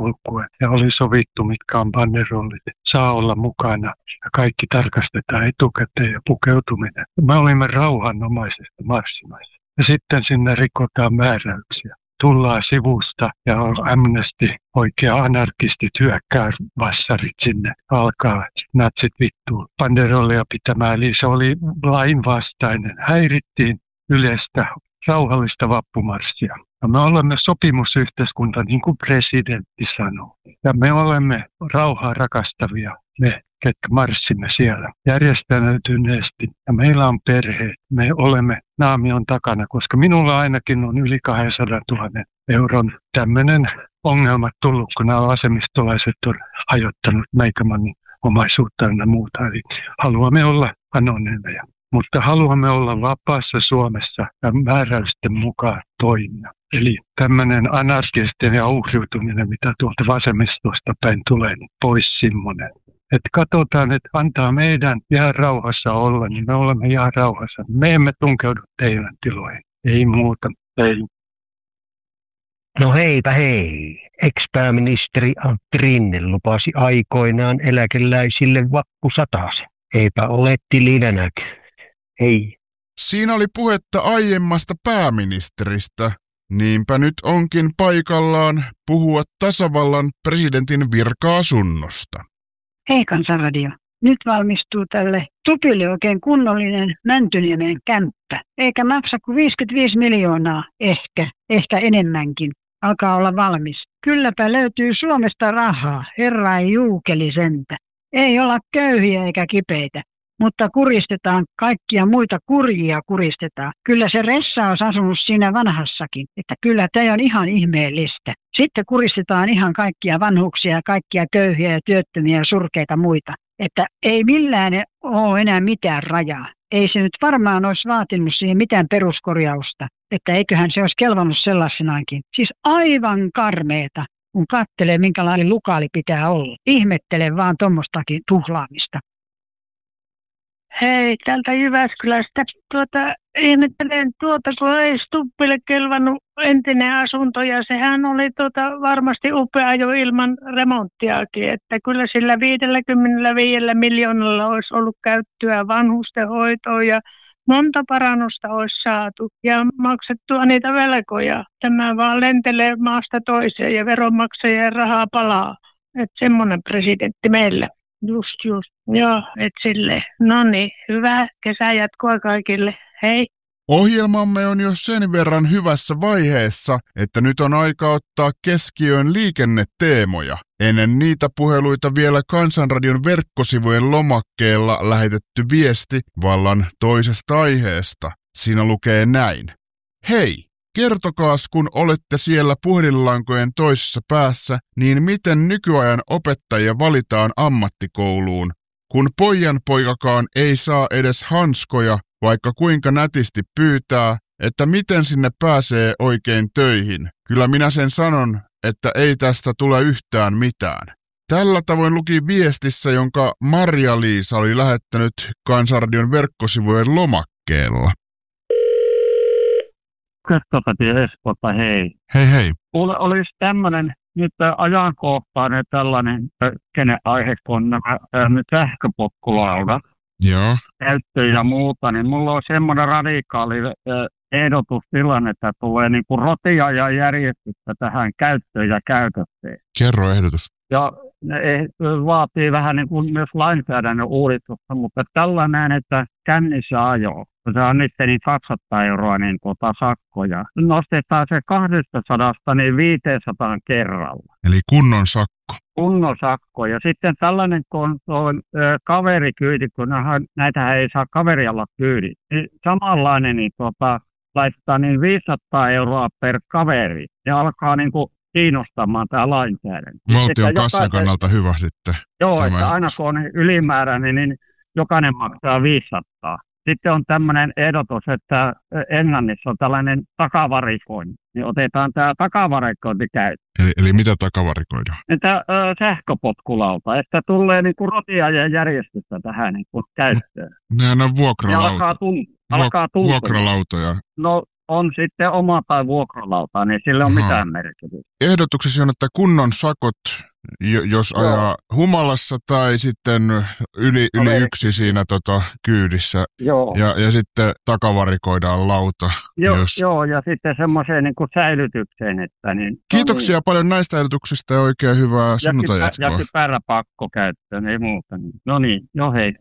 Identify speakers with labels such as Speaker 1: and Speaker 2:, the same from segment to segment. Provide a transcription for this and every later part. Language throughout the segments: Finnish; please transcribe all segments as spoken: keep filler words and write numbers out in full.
Speaker 1: kulkua ja oli sovittu, mitkä on banderollit. Saa olla mukana ja kaikki tarkastetaan etukäteen ja pukeutuminen. Me olimme rauhanomaisesti marssimassa. Ja sitten sinne rikotaan määräyksiä. Tullaan sivusta ja Amnesty, oikea anarkistit hyökkää vassarit sinne. Alkaa natsit vittuun banderolleja pitämään. Eli se oli lainvastainen. Häirittiin yleistä rauhallista vappumarssia. Ja me olemme sopimusyhteiskunta, niin kuin presidentti sanoo. Ja me olemme rauhaa rakastavia, me, ketkä marssimme siellä järjestäytyneesti. Ja meillä on perhe, me olemme naamion takana, koska minulla ainakin on yli kaksisataatuhatta euron tämmöinen ongelma tullut, kun nämä vasemmistolaiset on hajottanut meikämannin omaisuutta ja muuta. Eli haluamme olla anonyymeja. Mutta haluamme olla vapaassa Suomessa ja määräysten mukaan toimia. Eli tämmöinen anarkistinen ja uhriutuminen, mitä tuolta vasemmistosta päin tulee, niin pois semmoinen. Että katsotaan, että antaa meidän jää rauhassa olla, niin me olemme jää rauhassa. Me emme tunkeudu teidän tiloihin. Ei muuta. Ei.
Speaker 2: No heipä hei. Ex-pääministeri Antti Rinne lupasi aikoinaan eläkeläisille vappusatasen. Eipä ole tilillä näkyy. Ei.
Speaker 3: Siinä oli puhetta aiemmasta pääministeristä. Niinpä nyt onkin paikallaan puhua tasavallan presidentin virka-asunnosta.
Speaker 4: Hei Kansanradio. Nyt valmistuu tälle Tupille oikein kunnollinen Mäntyniemen kämppä. Eikä maksa kuin viisikymmentäviisi miljoonaa, ehkä, ehkä enemmänkin. Alkaa olla valmis. Kylläpä löytyy Suomesta rahaa, herra juukeli sentä. Ei olla köyhiä eikä kipeitä. Mutta kuristetaan kaikkia muita kurjia kuristetaan. Kyllä se Ressa on asunut siinä vanhassakin, että kyllä tämä on ihan ihmeellistä. Sitten kuristetaan ihan kaikkia vanhuksia, kaikkia köyhiä ja työttömiä ja surkeita muita. Että ei millään ole enää mitään rajaa. Ei se nyt varmaan olisi vaatinut siihen mitään peruskorjausta, että eiköhän se olisi kelvannut sellaisenaankin. Siis aivan karmeeta, kun katselee minkälainen lukaali pitää olla. Ihmettelen vaan tuommoistakin tuhlaamista.
Speaker 5: Hei, täältä Jyväskylästä. Tuota, ihmettelen tuota, kun ei Stubbille kelvannut entinen asunto ja sehän oli tuota, varmasti upea jo ilman remonttiakin. Että kyllä sillä viisikymmentäviisi miljoonalla olisi ollut käyttöä vanhustenhoitoon ja monta parannusta olisi saatu ja maksettua niitä velkoja. Tämä vaan lentelee maasta toiseen ja veronmaksajien rahaa palaa. Että semmoinen presidentti meillä. Just, just. Joo, et silleen. No niin, hyvää kesäjatkoa kaikille. Hei.
Speaker 3: Ohjelmamme on jo sen verran hyvässä vaiheessa, että nyt on aika ottaa keskiöön liikenneteemoja. Ennen niitä puheluita vielä Kansanradion verkkosivujen lomakkeella lähetetty viesti vallan toisesta aiheesta. Siinä lukee näin. Hei! Kertokaas, kun olette siellä puhelinlankojen toisessa päässä, niin miten nykyajan opettajia valitaan ammattikouluun, kun pojanpoikakaan ei saa edes hanskoja, vaikka kuinka nätisti pyytää, että miten sinne pääsee oikein töihin. Kyllä minä sen sanon, että ei tästä tule yhtään mitään. Tällä tavoin luki viestissä, jonka Marja-Liisa oli lähettänyt Kansanradion verkkosivujen lomakkeella.
Speaker 6: Köttöpätiö Espoota, hei.
Speaker 3: Hei hei.
Speaker 6: Kuule, olisi tämmöinen nyt ajankohtainen tällainen kenen aihe, kun nämä nyt sähköpotkulaudat,
Speaker 3: Joo.
Speaker 6: käyttö ja muuta, niin mulla on semmoinen radikaali ehdotustilanne, että tulee niin kuin rotia ja järjestystä tähän käyttöön ja käytökseen.
Speaker 3: Kerro ehdotus.
Speaker 6: Ja ne vaatii vähän niin kuin myös lainsäädännön uudistusta, mutta tällainen, että kännissä ajo, se on nyt niin kaksisataa euroa niin tuota sakkoja. Nostetaan se kaksisataa niin viisisataa kerralla.
Speaker 3: Eli kunnon sakko.
Speaker 6: Kunnon sakko. Ja sitten tällainen, kun on ö, kaverikyyti, kun näitä ei saa kaverialla kyydit, niin samanlainen niin tuota, laittaa niin viisisataa euroa per kaveri. Ja alkaa niin kuin kiinnostamaan tämä lainsäädäntö.
Speaker 3: Valtion kassan kannalta hyvä sitten.
Speaker 6: Joo,
Speaker 3: tämä
Speaker 6: että aina kun on ylimääräinen, niin jokainen maksaa viisisataa. Sitten on tämmöinen ehdotus, että Englannissa on tällainen takavarikointi. Niin otetaan tämä takavarikointi käyttöön.
Speaker 3: Eli, eli mitä takavarikoidaan?
Speaker 6: Että ö, sähköpotkulauta, että tulee niinku rotia ja järjestystä tähän niinku käyttöön.
Speaker 3: Nehän on vuokralauta.
Speaker 6: Ja alkaa, tull- alkaa
Speaker 3: Vuok- vuokralautoja.
Speaker 6: No on sitten oma tai vuokralauta, niin sillä on
Speaker 3: Aha.
Speaker 6: mitään merkitystä.
Speaker 3: Ehdotuksesi on, että kunnon sakot, jos
Speaker 6: Joo.
Speaker 3: ajaa humalassa tai sitten yli, yli
Speaker 6: Kaveri.
Speaker 3: yksi siinä tota, kyydissä
Speaker 6: Joo.
Speaker 3: ja, ja sitten takavarikoidaan lauta.
Speaker 6: Joo,
Speaker 3: jos...
Speaker 6: joo, ja sitten semmoiseen niin kuin säilytykseen, että niin...
Speaker 3: Kiitoksia no niin. paljon näistä ehdotuksista ja oikein hyvää sunnuntai-jatkoa.
Speaker 6: Ja kypäräpakko käyttöön, ei muuta. No niin, no hei.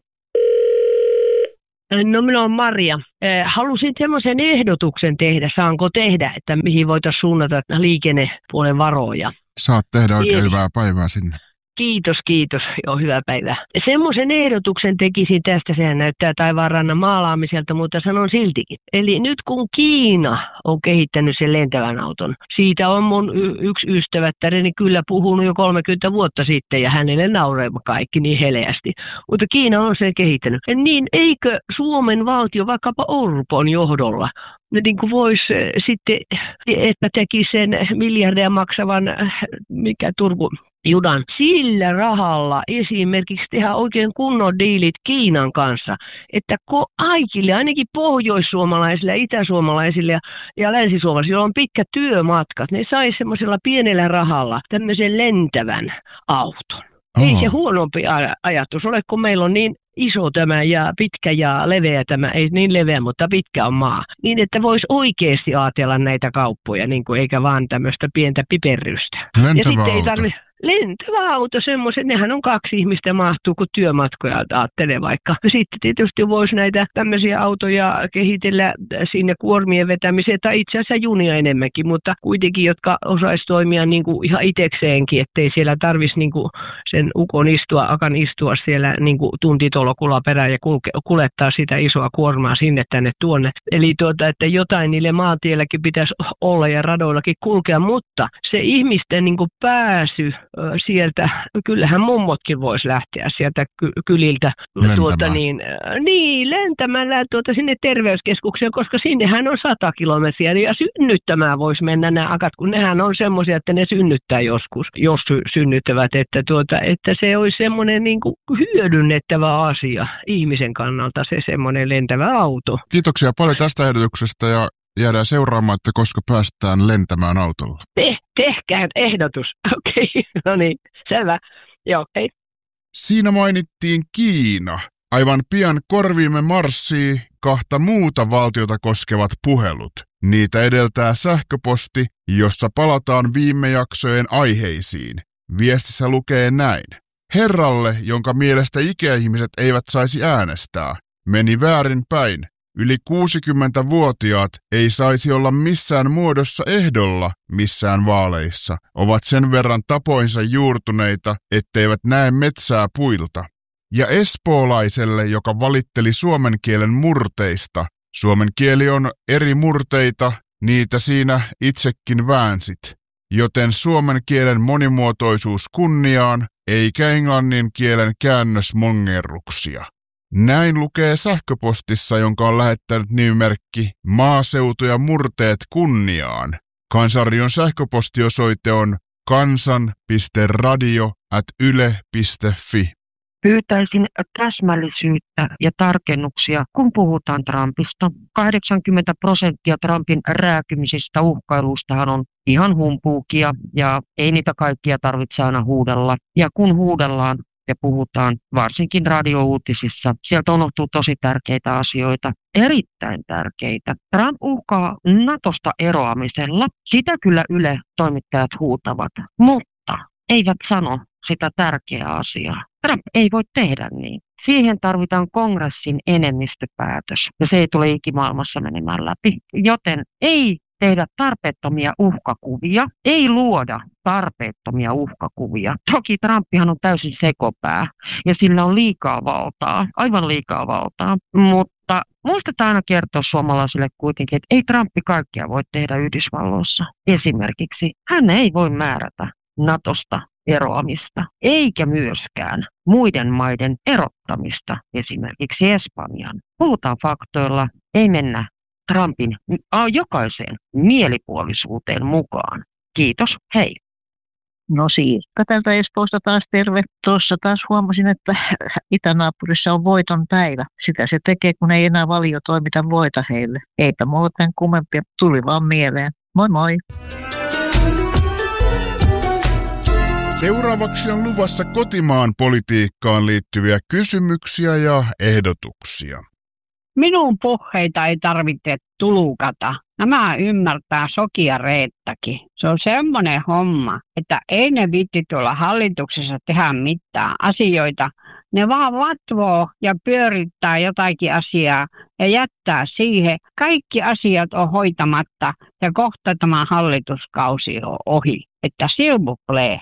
Speaker 7: No minä olen Maria. Halusin semmoisen ehdotuksen tehdä, saanko tehdä, että mihin voitaisiin suunnata liikennepuolen varoja.
Speaker 3: Saat tehdä oikein
Speaker 7: Kiitos.
Speaker 3: hyvää päivää sinne.
Speaker 7: Kiitos, kiitos. Joo, hyvää päivää. Semmoisen ehdotuksen tekisin tästä, sehän näyttää taivaanrannan maalaamiselta, mutta sanon siltikin. Eli nyt kun Kiina on kehittänyt sen lentävän auton, siitä on mun y- yksi ystävättäreni kyllä puhunut jo kolmekymmentä vuotta sitten ja hänelle nauree kaikki niin heleästi. Mutta Kiina on sen kehittänyt. Niin eikö Suomen valtio vaikkapa Orpon johdolla niin kuin voisi sitten, että teki sen miljardeja maksavan, mikä Turku, junan, sillä rahalla esimerkiksi tehdä oikein kunnon diilit Kiinan kanssa, että kaikille, ainakin pohjoissuomalaisille, itäsuomalaisille ja, ja länsisuomalaisille, joilla on pitkä työmatkat, ne sai semmoisella pienellä rahalla tämmöisen lentävän auton.
Speaker 3: Oho.
Speaker 7: Ei se huonompi ajatus ole, kun meillä on niin iso tämä ja pitkä ja leveä tämä, ei niin leveä, mutta pitkä on maa. Niin, että voisi oikeasti ajatella näitä kauppoja, niin kuin, eikä vaan tämmöistä pientä piperrystä.
Speaker 3: Lentävä
Speaker 7: ja sitten ei
Speaker 3: auto.
Speaker 7: tarvi... Lentävä auto, semmoiset, nehän on kaksi ihmistä mahtuu, kun työmatkoja ajattelee vaikka. Sitten tietysti voisi näitä tämmöisiä autoja kehitellä sinne kuormien vetämiseen, tai itse asiassa junia enemmänkin, mutta kuitenkin, jotka osaisi toimia niin kuin ihan itsekseenkin, ettei siellä tarvitsisi niin kuin sen ukon istua, akan istua siellä niin kuin tuntitolokulla perään ja kulke, kuljettaa sitä isoa kuormaa sinne tänne tuonne. Eli tuota, että jotain niille maantielläkin pitäisi olla ja radoillakin kulkea, mutta se ihmisten niin kuin pääsy sieltä, kyllähän mummotkin voisi lähteä sieltä ky- kyliltä tuota, niin, niin, lentämällä tuota, sinne terveyskeskukseen, koska sinnehän on sata kilometriä ja synnyttämään voisi mennä nämä akat, kun nehän on semmoisia, että ne synnyttää joskus, jos sy- synnyttävät, että, tuota, että se olisi semmoinen niin kuin hyödynnettävä asia ihmisen kannalta, se semmoinen lentävä auto.
Speaker 3: Kiitoksia paljon tästä ehdotuksesta ja jäädään seuraamaan, että koska päästään lentämään autolla.
Speaker 7: Te, tehkää ehdotus. Okei, okay. No niin, selvä. Joo, hei.
Speaker 3: Siinä mainittiin Kiina. Aivan pian korviimme marssii kahta muuta valtiota koskevat puhelut. Niitä edeltää sähköposti, jossa palataan viime jaksojen aiheisiin. Viestissä lukee näin. Herralle, jonka mielestä ikäihmiset eivät saisi äänestää, meni väärin päin. Yli kuusikymmentävuotiaat ei saisi olla missään muodossa ehdolla missään vaaleissa. Ovat sen verran tapoinsa juurtuneita, etteivät näe metsää puilta. Ja espoolaiselle, joka valitteli suomen kielen murteista. Suomen kieli on eri murteita, niitä siinä itsekin väänsit. Joten suomen kielen monimuotoisuus kunniaan, eikä englannin kielen käännösmongerruksia. Näin lukee sähköpostissa, jonka on lähettänyt nimimerkki Maaseutu ja murteet kunniaan. Kansanradion sähköpostiosoite on kansan piste radio ät yle piste fi.
Speaker 8: Pyytäisin täsmällisyyttä ja tarkennuksia, kun puhutaan Trumpista. kahdeksankymmentä prosenttia Trumpin rääkymisistä uhkailuistahan on ihan humpuukia ja ei niitä kaikkia tarvitse aina huudella. Ja kun huudellaan ja puhutaan, varsinkin radiouutisissa, sieltä unohtuu tosi tärkeitä asioita. Erittäin tärkeitä. Trump uhkaa Natosta eroamisella. Sitä kyllä Yle toimittajat huutavat, mutta eivät sano sitä tärkeää asiaa. Trump ei voi tehdä niin. Siihen tarvitaan kongressin enemmistöpäätös, ja se ei tule ikimaailmassa menemään läpi. Joten ei tehdä tarpeettomia uhkakuvia, ei luoda tarpeettomia uhkakuvia. Toki Trumpihan on täysin sekopää, ja sillä on liikaa valtaa, aivan liikaa valtaa, mutta muistetaan aina kertoa suomalaisille kuitenkin, että ei Trumpi kaikkea voi tehdä Yhdysvalloissa. Esimerkiksi hän ei voi määrätä Natosta eroamista, eikä myöskään muiden maiden erottamista, esimerkiksi Espanjan. Puhutaan faktoilla, ei mennä Trumpin jokaiseen mielipuolisuuteen mukaan. Kiitos, hei.
Speaker 9: No Siikka täältä Espoosta taas terve. Tuossa taas huomasin, että itänaapurissa on voiton päivä. Sitä se tekee, kun ei enää Valio toimita voita heille. Eipä muuten kummempia, tuli vaan mieleen. Moi moi!
Speaker 3: Seuraavaksi on luvassa kotimaan politiikkaan liittyviä kysymyksiä ja ehdotuksia.
Speaker 10: Minun puheita ei tarvitse tulukata. Nämä ymmärtää Soki ja Reettakin. Se on semmoinen homma, että ei ne viitti tuolla hallituksessa tehdä mitään asioita. Ne vaan vatvoo ja pyörittää jotakin asiaa ja jättää siihen. Kaikki asiat on hoitamatta ja kohta tämä hallituskausi on ohi. Että silbuklee.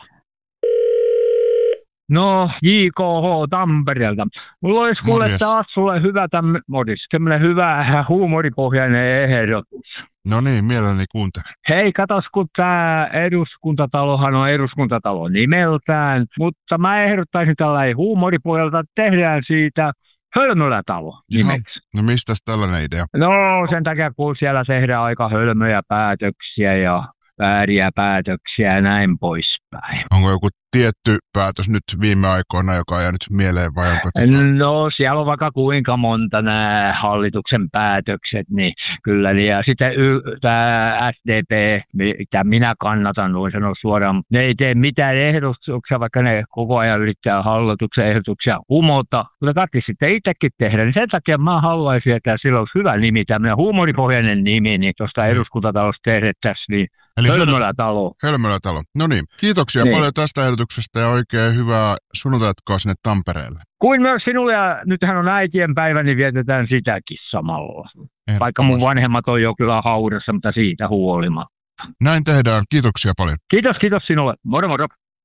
Speaker 6: No, J K H Tampereelta. Mulla olisi kuule taas sulle hyvä, tämmönen, semmoinen hyvä huumoripohjainen ehdotus.
Speaker 3: No niin, mielelläni kuuntelen.
Speaker 6: Hei, katos, kun tämä eduskuntatalohan on eduskuntatalo nimeltään, mutta mä ehdottaisin tällainen huumoripohjalta, että tehdään siitä Hölmölätalo nimeksi.
Speaker 3: No mistäs tällainen idea?
Speaker 6: No sen takia, kun siellä tehdään aika hölmöjä päätöksiä ja vääriä päätöksiä ja näin poispäin.
Speaker 3: Onko joku tietty päätös nyt viime aikoina, joka on jäänyt mieleen vai onko?
Speaker 6: No siellä on vaikka kuinka monta nämä hallituksen päätökset, niin kyllä. Ja sitten y- tämä S D P, mitä minä kannatan, voin sanoa suoraan, mutta ne ei tee mitään ehdotuksia, vaikka ne koko ajan yrittää hallituksen ehdotuksia kumota. Mutta tarvitsisi sitten itsekin tehdä, niin sen takia mä haluaisin, että sillä olisi hyvä nimi, tämmöinen huumoripohjainen nimi, niin tuosta eduskuntatalosta tehdettäisiin, niin Eli Hölmölätalo.
Speaker 3: Hölmölätalo. No niin, kiitoksia niin. paljon tästä ehdotuksesta ja oikein hyvää sunnuntaitkaa sinne Tampereelle.
Speaker 6: Kuin myös sinulle, ja nythän on äitien päivä, niin vietetään sitäkin samalla. Vaikka mun vanhemmat on jo kyllä haudassa, mutta siitä huolimatta.
Speaker 3: Näin tehdään. Kiitoksia paljon.
Speaker 6: Kiitos, kiitos sinulle. Moro, moro.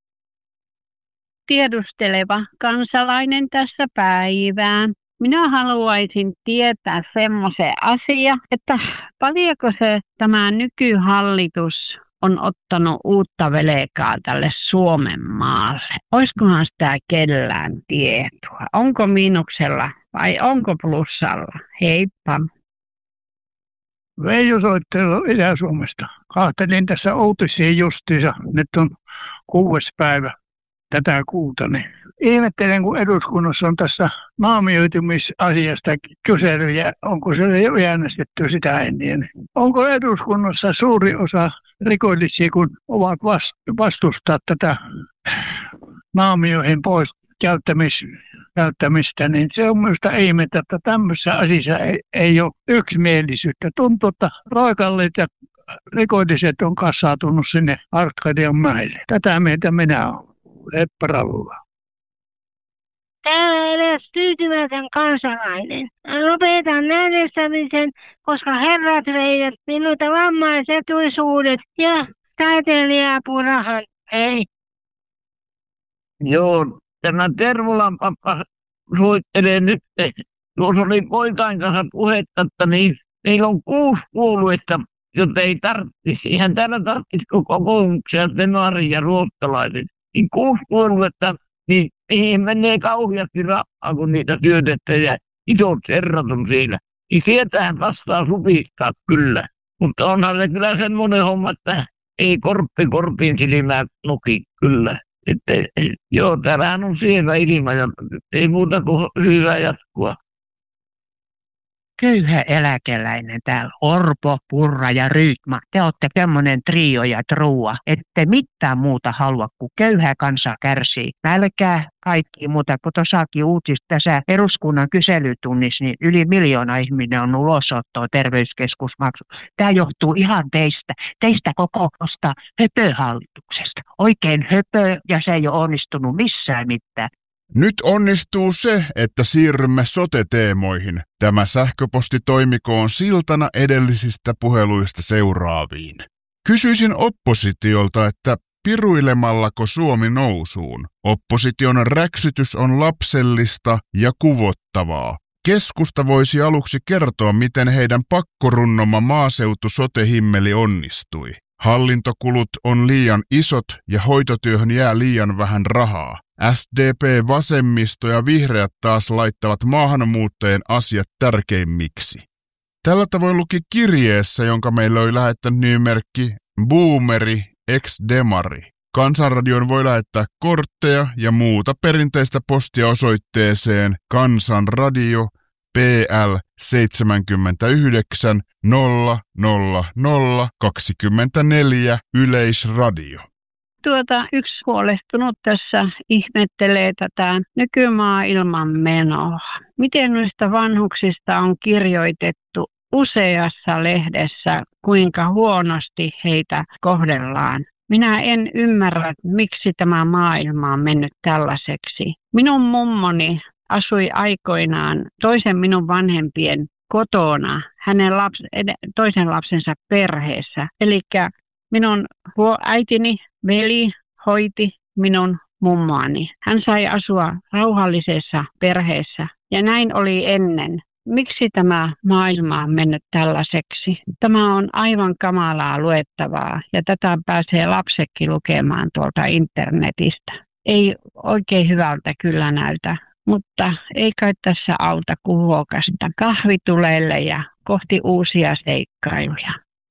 Speaker 10: Tiedusteleva kansalainen tässä päivään. Minä haluaisin tietää semmoisen asian, että paljonko se tämä nykyhallitus on ottanut uutta velkaa tälle Suomen maalle. Olisikohan sitä kellään tietoa? Onko miinuksella vai onko plussalla? Heippa.
Speaker 11: Veijo soittelu Itä-Suomesta. Kahtelin tässä uutisia justiinsa. Nyt on kuudes päivä tätä kuuta. Niin ihmettelen, kun eduskunnassa on tässä naamioitumisasiasta kyselyjä. Onko se jo äänestetty sitä ennen? Onko eduskunnassa suuri osa rikollisia, kun ovat vastustaa tätä naamioihin pois käyttämistä, niin se on minusta ihmettä, että tämmöisessä asiassa ei, ei ole yksimielisyyttä. Tuntuu, että roikallit ja rikolliset on kassautunut sinne Arkadian mäelle. Tätä mieltä minä olen. Leppäravulla.
Speaker 5: Täällä edes tyytymätön kansalainen. Lopetan äänestämisen, koska herrat veivät minulta vammaisetuisuudet ja taiteilija-apurahan. Hei.
Speaker 12: Joo, tämä Tervolan pappa soittelee nyt. Tuossa oli poikain kanssa puhetta, että niin, meillä on kuusi puoluetta, jotta ei tarvitsisi. Ihan täällä tarvitsisi kokoomuksia, demarin ja ruotsalaiset. Niin kuusi puoluetta, niin niihin menee kauheasti rahaa, kun niitä syötetään ja isot herrat on siellä. Niin sieltähän vastaa supistaa kyllä. Mutta onhan se kyllä semmoinen homma, että ei korppi korpin silmää noki kyllä. Että joo, täällähän on siellä ilma ja ei muuta kuin hyvää jatkua.
Speaker 9: Köyhä eläkeläinen täällä, Orpo, Purra ja Rydman. Te olette semmoinen trio ja trua, ette mitään muuta halua, kun köyhä kansa kärsii. Nälkää, kaikki muuta, kun tuossakin uutista tässä eduskunnan kyselytunnissa, niin yli miljoona ihminen on ulosottoa terveyskeskusmaksu. Tämä johtuu ihan teistä, teistä kokoista höpöhallituksesta. Oikein höpö ja se ei ole onnistunut missään mitään.
Speaker 3: Nyt onnistuu se, että siirrymme sote-teemoihin. Tämä sähköposti toimikoon siltana edellisistä puheluista seuraaviin. Kysyisin oppositiolta, että piruilemallako Suomi nousuun? Opposition räksytys on lapsellista ja kuvottavaa. Keskusta voisi aluksi kertoa, miten heidän pakkorunnoma maaseutu-sote-himmeli onnistui. Hallintokulut on liian isot ja hoitotyöhön jää liian vähän rahaa. S D P, vasemmisto ja vihreät taas laittavat maahanmuuttajien asiat tärkeimmiksi. Tällä tavoin luki kirjeessä, jonka meille oli lähettänyt nimimerkki Boomeri ex Demari. Kansanradioon voi lähettää kortteja ja muuta perinteistä postia osoitteeseen Kansanradio P L seitsemänkymmentäyhdeksän nolla nolla nolla kaksikymmentäneljä Yleisradio.
Speaker 10: Tuota, yksi huolestunut tässä ihmettelee tätä nykymaailman menoa. Miten noista vanhuksista on kirjoitettu useassa lehdessä, kuinka huonosti heitä kohdellaan. Minä en ymmärrä, miksi tämä maailma on mennyt tällaiseksi. Minun mummoni asui aikoinaan toisen minun vanhempien kotona, hänen laps, toisen lapsensa perheessä. Eli minun äitini veli hoiti minun mummoani. Hän sai asua rauhallisessa perheessä ja näin oli ennen. Miksi tämä maailma on mennyt tällaiseksi? Tämä on aivan kamalaa luettavaa ja tätä pääsee lapsetkin lukemaan tuolta internetistä. Ei oikein hyvältä kyllä näytä, mutta ei kai tässä auta kuin huokasta kahvituleille ja kohti uusia seikkailuja.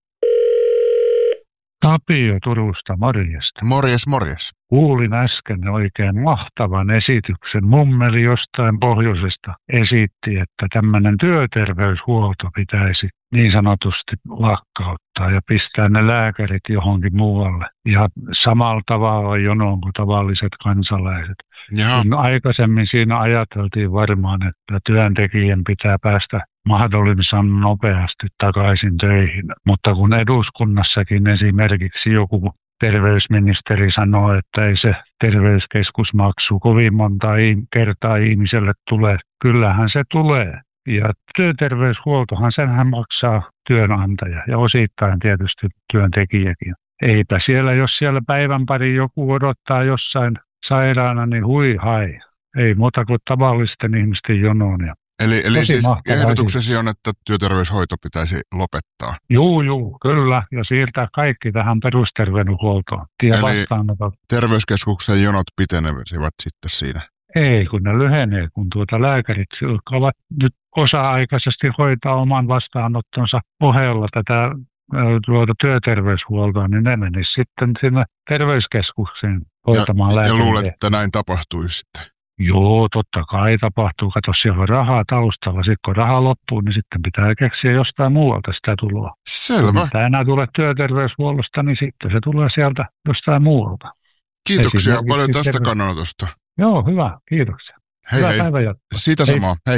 Speaker 13: Tapio Turusta, morjesta.
Speaker 3: Morjes, morjes.
Speaker 13: Kuulin äsken oikein mahtavan esityksen. Mummeli jostain pohjoisesta esitti, että tämmöinen työterveyshuolto pitäisi niin sanotusti lakkauttaa ja pistää ne lääkärit johonkin muualle. Ja samalla tavalla jonoon kuin tavalliset kansalaiset. Aikaisemmin siinä ajateltiin varmaan, että työntekijän pitää päästä mahdollisimman nopeasti takaisin töihin. Mutta kun eduskunnassakin esimerkiksi joku terveysministeri sanoo, että ei se terveyskeskusmaksu kovin monta kertaa ihmiselle tule, kyllähän se tulee. Ja työterveyshuoltohan senhän maksaa työnantaja ja osittain tietysti työntekijäkin. Eipä siellä, jos siellä päivän pari joku odottaa jossain sairaana, niin hui hai. Ei muuta kuin tavallisten ihmisten jonoon. Ja
Speaker 3: Eli, eli siis ehdotuksesi on, että työterveyshoito pitäisi lopettaa?
Speaker 13: Juu, juu, kyllä. Ja siirtää kaikki tähän perusterveydenhuoltoon.
Speaker 3: Eli terveyskeskuksen jonot pitenevät sitten siinä?
Speaker 13: Ei, kun ne lyhenee, kun tuota lääkärit, jotka ovat nyt osa-aikaisesti hoitaa oman vastaanottonsa ohella tätä tuota työterveyshuoltoa, niin ne menisivät sitten sinne terveyskeskukseen hoitamaan lääkäriä.
Speaker 3: Ja luulet, että näin tapahtuisi sitten?
Speaker 13: Joo, totta kai tapahtuu. Kato, siellä on rahaa taustalla. Sitten kun raha loppuu, niin sitten pitää keksiä jostain muualta sitä tuloa.
Speaker 3: Selvä.
Speaker 13: Kun sitä enää tulee työterveyshuollosta, niin sitten se tulee sieltä jostain muualta.
Speaker 3: Kiitoksia paljon tästä terveys... kannanotosta.
Speaker 13: Joo, hyvä. Kiitoksia.
Speaker 3: Hei,
Speaker 13: hyvä
Speaker 3: hei.
Speaker 13: Päivänjatkoa.
Speaker 3: Siitä samaa. Hei.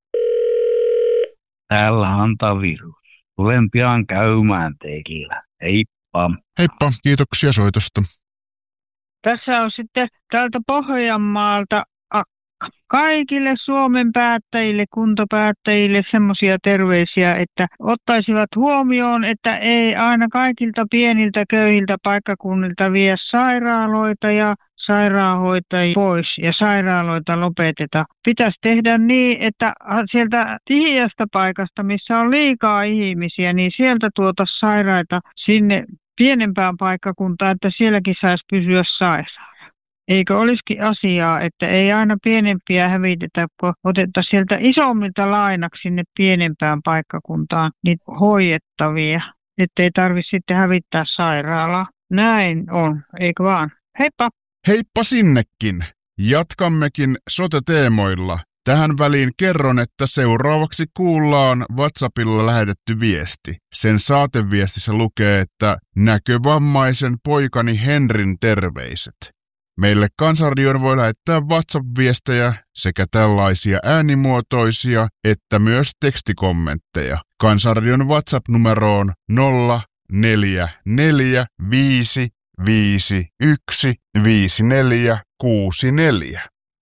Speaker 14: Täällä Hantavirus. Tulen pian käymään teillä. Heippa.
Speaker 3: Heippa. Kiitoksia soitosta.
Speaker 5: Tässä on sitten täältä Pohjanmaalta kaikille Suomen päättäjille, kuntapäättäjille semmoisia terveisiä, että ottaisivat huomioon, että ei aina kaikilta pieniltä köyhiltä paikkakunnilta vie sairaaloita ja sairaanhoitajia pois ja sairaaloita lopeteta. Pitäisi tehdä niin, että sieltä tihiästä paikasta, missä on liikaa ihmisiä, niin sieltä tuota sairaita sinne pienempään paikkakuntaan, että sielläkin saisi pysyä sairaana. Eikö olisikin asiaa, että ei aina pienempiä hävitetä, kun otetaan sieltä isommilta lainaksi sinne pienempään paikkakuntaan niitä hoidettavia, ettei tarvitse sitten hävittää sairaalaa. Näin on, eikö vaan? Heippa!
Speaker 3: Heippa sinnekin! Jatkammekin sote-teemoilla. Tähän väliin kerron, että seuraavaksi kuullaan WhatsAppilla lähetetty viesti. Sen saateviestissä lukee, että näkövammaisen poikani Henrin terveiset. Meille Kansanradioon voi lähettää WhatsApp-viestejä sekä tällaisia äänimuotoisia että myös tekstikommentteja. Kansanradion WhatsApp-numero on nolla neljä neljä viisi viisi yksi viisi neljä kuusi neljä.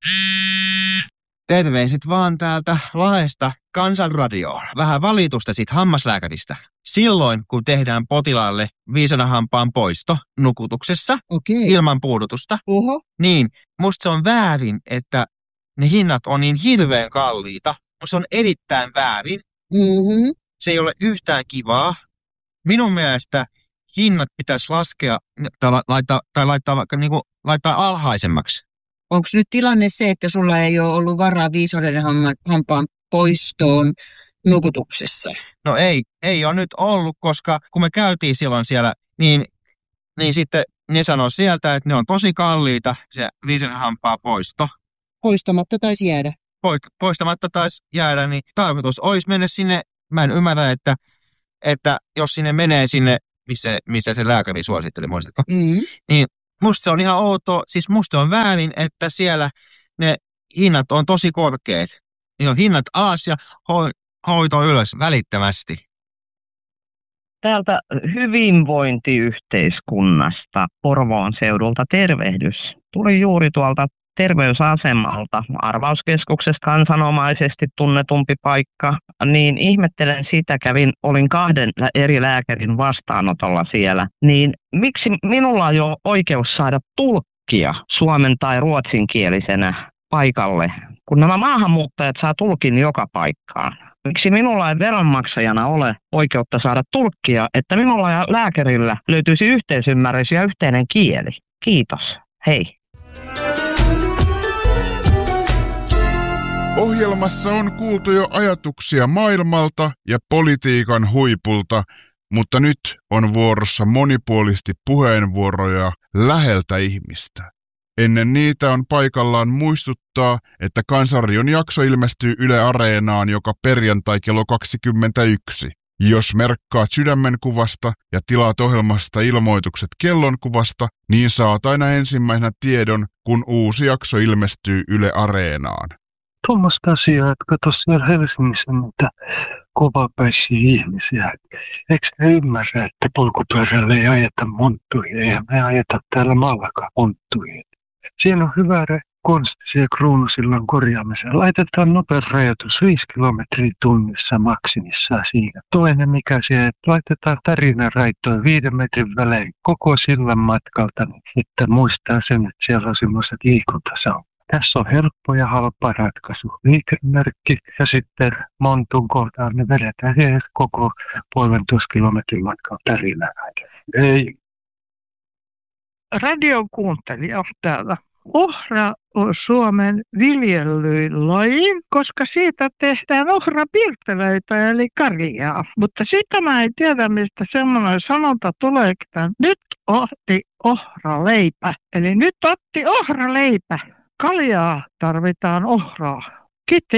Speaker 15: Terveiset vaan täältä Lahdesta Kansanradioon. Vähän valitusta sit hammaslääkäristä. Silloin, kun tehdään potilaalle viisanahampaan poisto nukutuksessa okay. ilman puudutusta, uh-huh. niin musta se on väärin, että ne hinnat on niin hirveän kalliita. Se on erittäin väärin. Mm-hmm. Se ei ole yhtään kivaa. Minun mielestä hinnat pitäisi laskea tai laittaa, tai laittaa, vaikka, niin kuin, laittaa alhaisemmaksi.
Speaker 16: Onko nyt tilanne se, että sulla ei ole ollut varaa viisauden hampaan poistoon nukutuksessa?
Speaker 15: No ei, ei ole nyt ollut, koska kun me käytiin silloin siellä, niin, niin sitten ne sanoo sieltä, että ne on tosi kalliita, se viisen hampaa poisto.
Speaker 16: Poistamatta taisi jäädä.
Speaker 15: Poistamatta taisi jäädä, niin tarkoitus olisi mennä sinne. Mä en ymmärrä, että, että jos sinne menee sinne, missä, missä se lääkäri suositteli, muistatko?
Speaker 16: Mm.
Speaker 15: Niin musta se on ihan outoa, siis musta on väärin, että siellä ne hinnat on tosi korkeat. Niin on hinnat alas ja ho- hoito ylös välittömästi.
Speaker 12: Täältä hyvinvointiyhteiskunnasta Porvoon seudulta tervehdys. Tuli juuri tuolta terveysasemalta, arvauskeskuksesta kansanomaisesti tunnetumpi paikka, niin ihmettelen sitä, kävin, olin kahden eri lääkärin vastaanotolla siellä, niin miksi minulla ei ole oikeus saada tulkkia suomen tai ruotsinkielisenä paikalle, kun nämä maahanmuuttajat saa tulkin joka paikkaan? Miksi minulla ei veronmaksajana ole oikeutta saada tulkkia, että minulla ja lääkärillä löytyisi yhteisymmärrys ja yhteinen kieli? Kiitos. Hei.
Speaker 3: Ohjelmassa on kuultu jo ajatuksia maailmalta ja politiikan huipulta, mutta nyt on vuorossa monipuolisesti puheenvuoroja läheltä ihmistä. Ennen niitä on paikallaan muistuttaa, että Kansanradion jakso ilmestyy Yle Areenaan joka perjantai kello kaksikymmentäyksi. Jos merkkaat sydämenkuvasta ja tilaat ohjelmasta ilmoitukset kellonkuvasta, niin saat aina ensimmäisenä tiedon, kun uusi jakso ilmestyy Yle Areenaan.
Speaker 1: Tuommoista asiaa, että kato siellä Helsingissä niitä kovapäisiä ihmisiä. Eikö ne ymmärrä, että polkupyörällä ei ajeta monttuihin, eihän me ajeta täällä maallakaan monttuihin. Siinä on hyvä konsti siellä kruunusillan korjaamiseen. Laitetaan nopean rajoitus viisi kilometriä tunnissa maksimissaan siinä. Toinen mikä se, että laitetaan tärinäraittoja viiden metrin välein koko sillan matkalta, niin sitten muistaa sen, että siellä on semmoiset liikuntasaumat. Tässä on helppo ja halpa ratkaisu. Liikennemerkki ja sitten montun kohtaan ne vedetään siihen koko puolentoista kilometrin matkaa tärinäraittoja. Ei.
Speaker 5: Radion kuuntelija täällä. Ohra on Suomen viljellyin laji, koska siitä tehdään ohrapirtelöitä eli karjaa. Mutta sitä mä en tiedä, mistä semmoinen sanonta tulee, että nyt otti ohraleipä. Eli nyt otti ohraleipä. Kaljaa tarvitaan ohraa. Kiitti.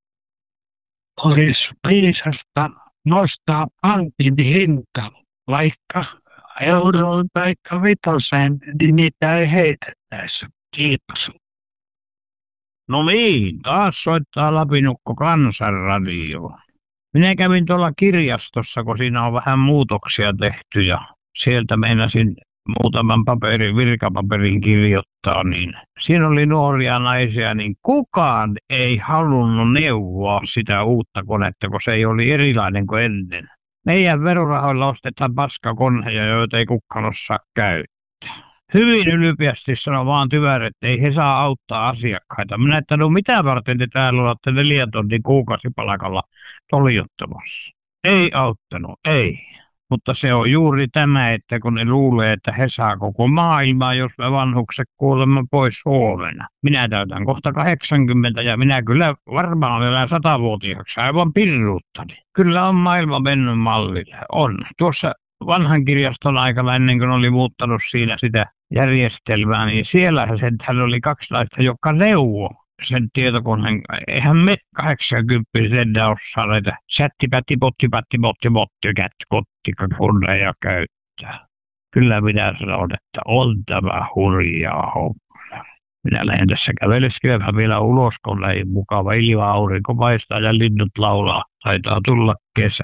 Speaker 11: Olisi viisasta nostaa pankin hinta, vaikka euroon tai vitoseen, niin niitä ei heitettäisi. Kiitos.
Speaker 14: No niin, taas soittaa Lapinukko Kansanradio. Minä kävin tuolla kirjastossa, kun siinä on vähän muutoksia tehty ja sieltä meinasin muutaman paperin, virkapaperin kirjoittaa, niin siinä oli nuoria naisia, niin kukaan ei halunnut neuvoa sitä uutta konetta, kun se ei oli erilainen kuin ennen. Meidän verorahoilla ostetaan paskakoneja, joita ei kukaan osaa käyttää. Hyvin ylpeästi sanoi vaan tyvärä, että ei he saa auttaa asiakkaita. Minä että no mitä varten te täällä olette neljän tontin kuukausipalkalla toljottamassa. Ei auttanut, ei. Mutta se on juuri tämä, että kun ne luulee, että he saa koko maailmaa, jos me vanhukset kuolemme pois huomenna. Minä täytän kohta kahdeksankymmentä ja minä kyllä varmaan elän satavuotiaaksi aivan pirruuttani. Kyllä on maailma mennyt mallille. On. Tuossa vanhan kirjaston aikana ennen kuin oli muuttanut siinä sitä järjestelmää, niin siellä hän oli kaksi naista, jotka neuvoi sen tietokoneen. Eihän me kahdeksankymmentä osaa näitä sättipätti, pottipätti, potti, potti, kätti, kotti, kunneja käyttää. Kyllä minä sanon, että on tämä hurjaa homma. Minä lähden tässä käveleskevään vielä ulos, kun ei mukava ilma, aurinko paistaa ja linnut laulaa. Taitaa tulla kesä.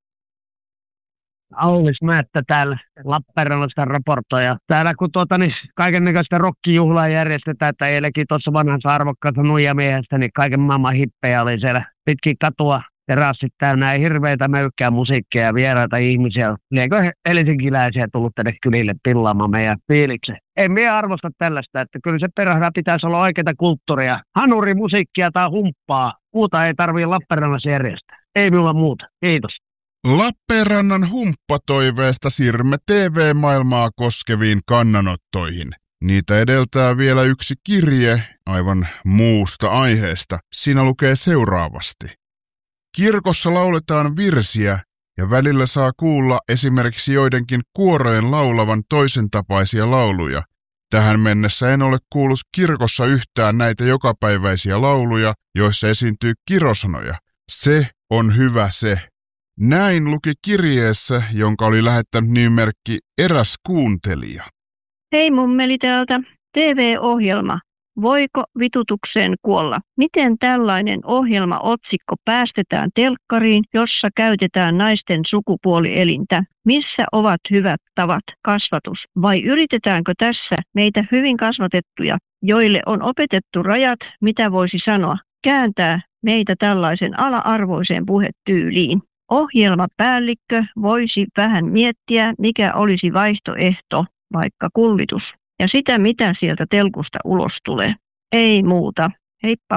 Speaker 2: Aulis Määttä täällä Lappeenrannasta raportoja. Täällä kun tuota, niin kaikennäköistä rokkijuhlaa järjestetään, että eilenkin tuossa vanhassa arvokkaassa nuijamiehestä, niin kaiken maailman hippejä oli siellä pitkin katua. Terassit täynnä hirveitä möykkää musiikkia ja vieraita ihmisiä. Liekö helsinkiläisiä tullut tänne kylille pillaamaan meidän fiiliksen? En minä arvosta tällaista, että kyllä se perhana pitäisi olla oikeita kulttuuria. Hanurimusiikkia tai humppaa. Muuta ei tarvitse Lappeenrannassa järjestää. Ei minulla muuta. Kiitos.
Speaker 3: Lappeenrannan humppatoiveesta siirrymme T V-maailmaa koskeviin kannanottoihin. Niitä edeltää vielä yksi kirje aivan muusta aiheesta. Siinä lukee seuraavasti. Kirkossa lauletaan virsiä, ja välillä saa kuulla esimerkiksi joidenkin kuorojen laulavan toisen tapaisia lauluja. Tähän mennessä en ole kuullut kirkossa yhtään näitä jokapäiväisiä lauluja, joissa esiintyy kirosanoja. Se on hyvä se. Näin luki kirjeessä, jonka oli lähettänyt nimimerkki Eräs kuuntelija.
Speaker 17: Hei mummeli täältä. T V-ohjelma. Voiko vitutukseen kuolla? Miten tällainen ohjelmaotsikko päästetään telkkariin, jossa käytetään naisten sukupuolielintä? Missä ovat hyvät tavat, kasvatus? Vai yritetäänkö tässä meitä hyvin kasvatettuja, joille on opetettu rajat, mitä voisi sanoa, kääntää meitä tällaisen ala-arvoiseen puhetyyliin? Ohjelmapäällikkö voisi vähän miettiä, mikä olisi vaihtoehto, vaikka kullitus. Ja sitä, mitä sieltä telkusta ulos tulee. Ei muuta. Heippa.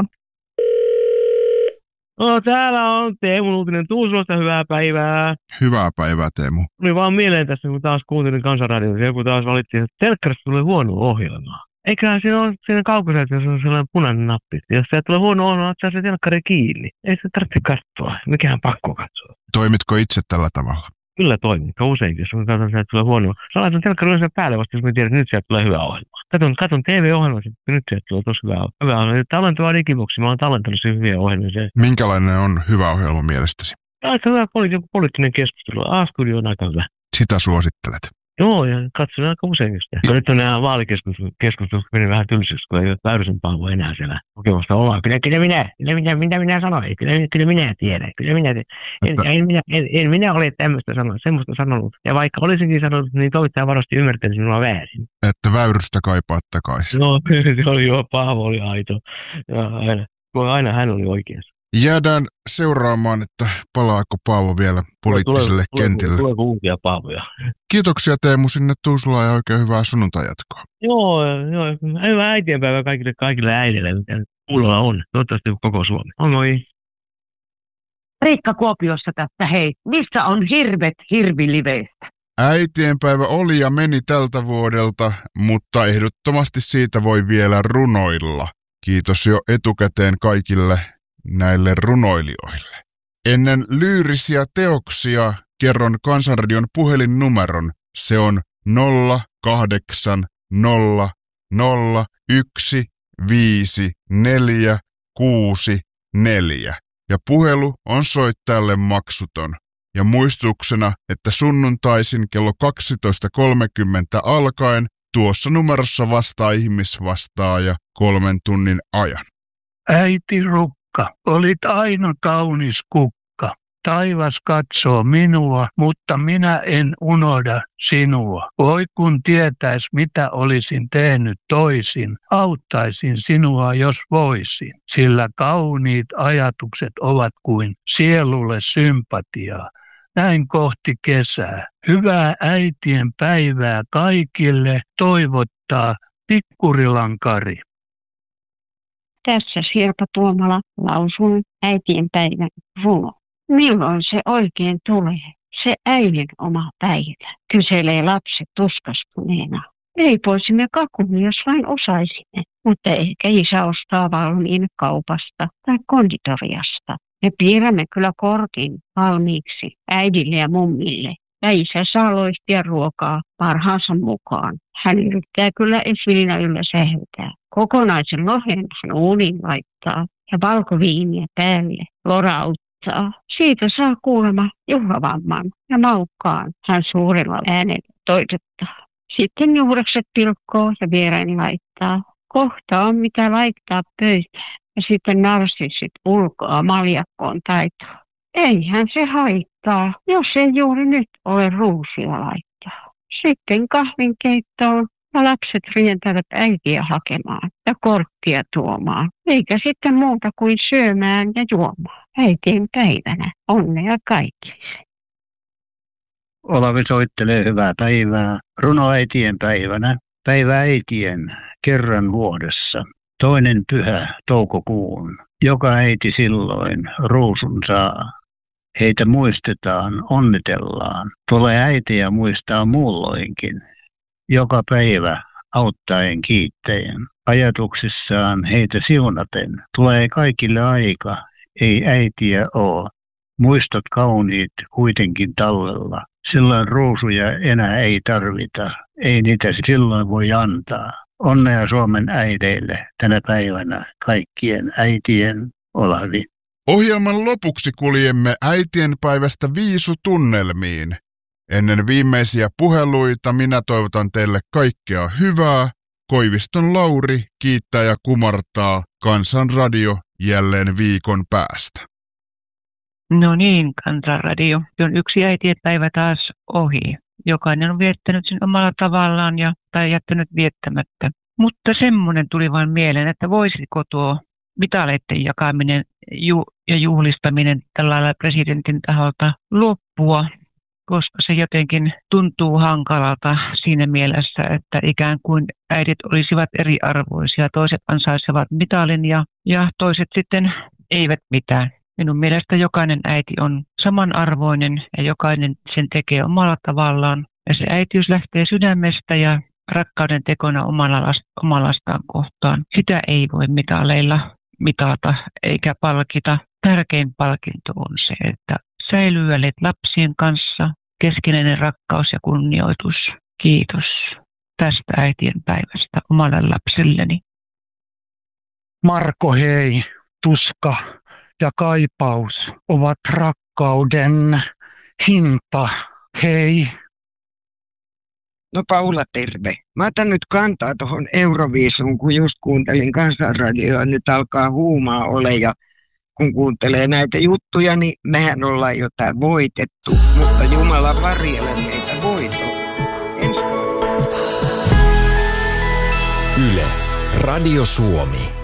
Speaker 18: No, täällä on Teemu Uutinen Tuusulosta. Hyvää päivää.
Speaker 3: Hyvää päivää, Teemu.
Speaker 18: Tuli vaan mieleen tässä, kun taas kuuntelin Kansanradiota. Joku taas valittiin, että telkkarista tulee huono ohjelmaa. Eiköhän siinä ole siinä kaukosäteessä on sellainen punainen nappi. Jos se tulee huono ohjelma, ottaa se telkkari kiinni. Ei se tarvitse katsoa. Mikähän pakko katsoa.
Speaker 3: Toimitko itse tällä tavalla?
Speaker 18: Kyllä toimii, useinkin, jos mä katson, että tulee huonoa. Sä laitan telkkari yleensä päälle vasta, jos mä tiedän, että nyt sieltä tulee hyvä ohjelma. Katon, katon T V-ohjelma, että nyt sieltä tulee tosi hyvä, hyvä ohjelma. Tallentaa digiboksi, mä oon tallentanut sen hyviä ohjelmia.
Speaker 3: Minkälainen on hyvä ohjelma mielestäsi?
Speaker 18: Aika hyvä poli- poliittinen keskustelu. A-studio on aika hyvä.
Speaker 3: Sitä suosittelet.
Speaker 18: Joo, ja katson aika useinkin sitä. No, nyt on nämä vaalikeskustelut meni vähän tylsiksi, kun ei ole Väyrysen Paavo enää siellä kokemasta ollaan. Kyllä, kyllä minä, kyllä minä, mitä minä sanoin, kyllä, kyllä minä tiedän, kyllä minä tiedän. En, en, minä, en, en minä ole tämmöistä sanonut, semmoista sanonut. Ja vaikka olisinkin sanonut, niin toimittaja varmasti ymmärtäisi minua väärin.
Speaker 3: Että Väyrystä kaipaa takaisin.
Speaker 18: No, se oli jo, Paavo oli aito. Ja aina, aina hän oli oikeassa.
Speaker 3: Jäädään seuraamaan, että palaako Paavo vielä poliittiselle
Speaker 18: tule,
Speaker 3: kentille.
Speaker 18: Tuleeko uusia Paavoja?
Speaker 3: Kiitoksia Teemu sinne Tuusulaan ja oikein hyvää sunnuntai-jatkoa.
Speaker 18: Joo, joo, hyvää äitienpäivää kaikille, kaikille äidille, mitä kuulolla on. Toivottavasti koko Suomi. On moi.
Speaker 8: Riikka Kuopiosta tästä, hei. Missä on hirvet hirviliveistä?
Speaker 3: Äitienpäivä oli ja meni tältä vuodelta, mutta ehdottomasti siitä voi vielä runoilla. Kiitos jo etukäteen kaikille näille runoilijoille. Ennen lyyrisiä teoksia kerron Kansanradion puhelinnumeron. Se on nolla kahdeksan nolla nolla yksi viisi neljä kuusi neljä. Ja puhelu on soittajalle maksuton. Ja muistuksena, että sunnuntaisin kello kaksitoista kolmekymmentä alkaen tuossa numerossa vastaa ihmisvastaaja kolmen tunnin ajan.
Speaker 11: Äiti Rukka, olit aina kaunis kukka. Taivas katsoo minua, mutta minä en unohda sinua. Voi kun tietäis, mitä olisin tehnyt toisin, auttaisin sinua, jos voisin. Sillä kauniit ajatukset ovat kuin sielulle sympatiaa. Näin kohti kesää. Hyvää äitien päivää kaikille toivottaa Tikkurilan Kari.
Speaker 17: Tässä Sirpa Tuomala lausun äitien päivän runo. Milloin se oikein tulee? Se äidin oma päivä, kyselee lapset tuskastuneena. Leipoisimme kakun, jos vain osaisimme, mutta ehkä isä ostaa valmiin kaupasta tai konditoriasta. Me piirrämme kyllä kortin valmiiksi äidille ja mummille. Ja isä saa loistia ruokaa parhaansa mukaan. Hän yrittää kyllä esvilinä yllä sähötää. Kokonaisen lohen hän uuniin laittaa ja valkoviiniä päälle lorauttaa. Siitä saa kuulemma juhlavamman ja maukkaan hän suurella äänellä toitottaa. Sitten juurekset pilkkoo ja viereen laittaa. Kohta on mitä laittaa pöytään. Ja sitten narsissit ulkoa maljakkoon taitoa. Eihän se haittaa, jos ei juuri nyt ole ruusia laittaa. Sitten kahvinkeittoon ja lapset rientävät äitiä hakemaan ja korttia tuomaan. Eikä sitten muuta kuin syömään ja juomaan. Äitien päivänä onnea kaikille.
Speaker 14: Olavi soittelee hyvää päivää. Runoäitien päivänä. Päivä äitien kerran vuodessa. Toinen pyhä toukokuun. Joka äiti silloin ruusun saa. Heitä muistetaan, onnitellaan. Tulee äitiä muistaa muulloinkin. Joka päivä auttaen kiittäen. Ajatuksissaan heitä siunaten. Tulee kaikille aika, ei äitiä oo.
Speaker 11: muistot kauniit kuitenkin tallella. Silloin ruusuja enää ei tarvita, ei niitä silloin voi antaa. Onnea Suomen äideille tänä päivänä kaikkien äitien Olavi.
Speaker 3: Ohjelman lopuksi kuljemme äitienpäivästä viisutunnelmiin. Ennen viimeisiä puheluita minä toivotan teille kaikkea hyvää. Koiviston Lauri kiittää ja kumartaa. Kansanradio jälleen viikon päästä.
Speaker 9: No niin, Kansanradio. Se on yksi äitienpäivä taas ohi. Jokainen on viettänyt sen omalla tavallaan ja, tai jättänyt viettämättä. Mutta semmoinen tuli vain mieleen, että voisiko tuo mitaleiden jakaminen ju- ja juhlistaminen tällä lailla presidentin taholta loppua, koska se jotenkin tuntuu hankalalta siinä mielessä, että ikään kuin äidit olisivat eriarvoisia. Toiset ansaitsevat mitalin ja, ja toiset sitten eivät mitään. Minun mielestä jokainen äiti on samanarvoinen ja jokainen sen tekee omalla tavallaan. Ja se äitiys lähtee sydämestä ja rakkauden tekona omalla, omalla lastaan kohtaan. Sitä ei voi mitaleilla mitata eikä palkita. Tärkein palkinto on se, että säilyy lapsien kanssa keskinäinen rakkaus ja kunnioitus. Kiitos tästä äitien päivästä omalle lapselleni.
Speaker 2: Marko, hei, tuska ja kaipaus ovat rakkauden hinta. Hei.
Speaker 19: No Paula, terve. Mä otan nyt kantaa tuohon Euroviisuun, kun just kuuntelin Kansanradioa. Nyt alkaa huumaa ole ja kun kuuntelee näitä juttuja, niin mehän ollaan jotain voitettu. Mutta Jumala varjele meitä voitot.
Speaker 20: Yle, Radio Suomi.